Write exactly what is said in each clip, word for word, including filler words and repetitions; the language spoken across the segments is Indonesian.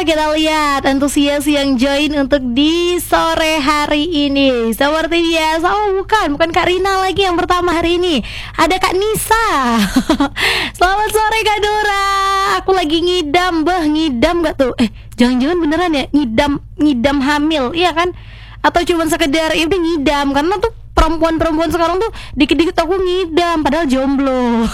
kita lihat antusias yang join untuk di sore hari ini. Seperti biasa, oh bukan, bukan Kak Rina lagi yang pertama hari ini. Ada Kak Nisa. Selamat sore Kak Dora. Aku lagi ngidam, bah ngidam gak tuh? Eh, jangan-jangan beneran ya ngidam, ngidam hamil, iya kan? Atau cuma sekedar ini ngidam, karena tuh perempuan-perempuan sekarang tuh dikit-dikit aku ngidam, padahal jomblo.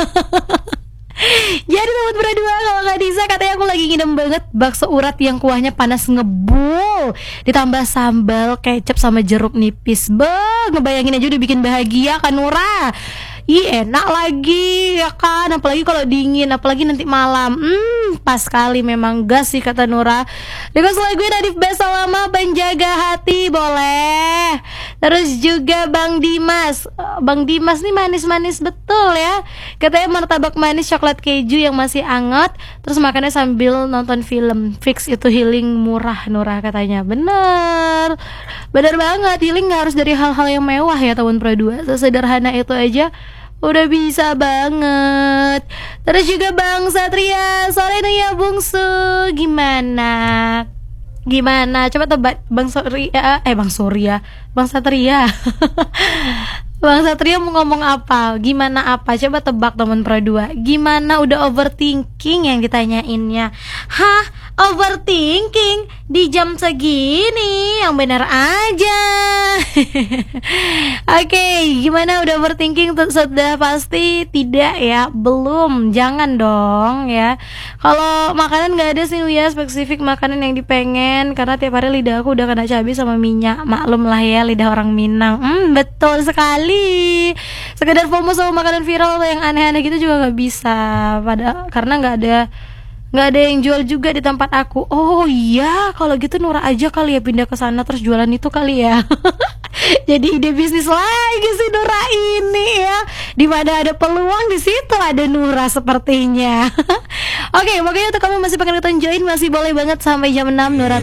Jadi teman berdua, kalau Kak Nisa katanya aku lagi ngidam banget bakso urat yang kuahnya panas ngebul, ditambah sambal kecap sama jeruk nipis. Beuh, ngebayangin aja udah bikin bahagia kan Nura. Ih enak lagi ya kan, apalagi kalau dingin, apalagi nanti malam. Hmm, pas sekali memang gas sih kata Nura. Request lagu Nadif Besa Lama Penjaga Hati boleh. Terus juga Bang Dimas. Bang Dimas nih manis-manis betul ya. Katanya martabak manis coklat keju yang masih anget, terus makannya sambil nonton film. Fix itu healing murah Nura katanya. Bener. Bener banget, healing gak harus dari hal-hal yang mewah ya tahun Pro dua. Sesederhana itu aja udah bisa banget. Terus juga Bang Satria, sore nih ya bungsu. Gimana? Gimana? Coba tebak Bang Surya. Eh Bang Surya Bang Satria. Bang Satria mau ngomong apa? Gimana apa? Coba tebak teman Pro dua. Gimana udah overthinking yang ditanyainnya? Hah? Overthinking di jam segini? Yang benar aja. Oke, okay, gimana udah overthinking? Sudah pasti tidak ya? Belum, jangan dong ya. Kalau makanan gak ada sih ya spesifik makanan yang dipengen, karena tiap hari lidah aku udah kena cabai sama minyak. Maklum lah ya, lidah orang Minang. Hmm, betul sekali. Sekedar FOMO sama makanan viral yang aneh-aneh gitu juga gak bisa. Pada karena gak ada nggak ada yang jual juga di tempat aku. Oh iya, kalau gitu Nura aja kali ya pindah ke sana terus jualan itu kali ya. Jadi ide bisnis lagi sih Nura ini ya. Di mana ada peluang di situ ada Nura sepertinya. Oke, pokoknya untuk kamu masih pengen nonton join masih boleh banget sampai jam enam Nura.